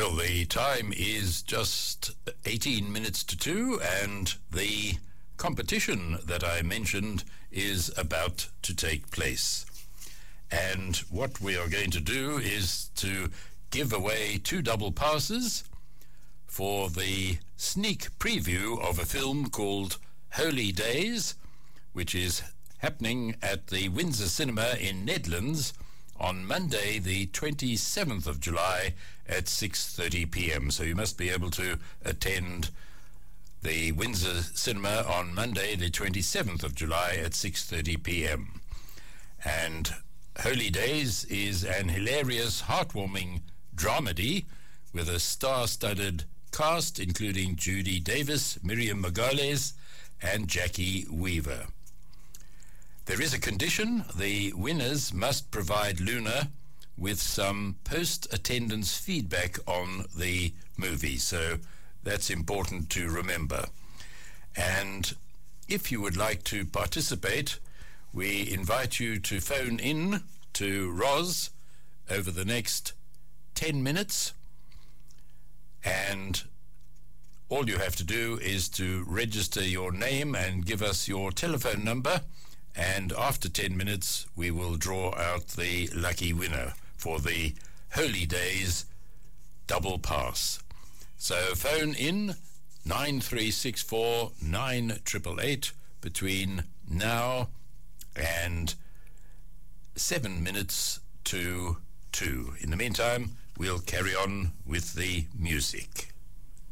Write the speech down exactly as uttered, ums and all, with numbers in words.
Well, the time is just eighteen minutes to two, and the competition that I mentioned is about to take place. And what we are going to do is to give away two double passes for the sneak preview of a film called Holy Days, which is happening at the Windsor Cinema in Nedlands on Monday, the twenty-seventh of July at six thirty p.m. So you must be able to attend the Windsor Cinema on Monday, the twenty-seventh of July at six thirty p.m. And Holy Days is an hilarious, heartwarming dramedy with a star-studded cast including Judy Davis, Miriam Magales, and Jackie Weaver. There is a condition: the winners must provide Luna with some post-attendance feedback on the movie, so that's important to remember. And if you would like to participate, we invite you to phone in to Roz over the next ten minutes, and all you have to do is to register your name and give us your telephone number, and after ten minutes we will draw out the lucky winner for the Holy Days double pass. So phone in nine three six four nine eight eight eight between now and seven minutes to two. In the meantime, we'll carry on with the music.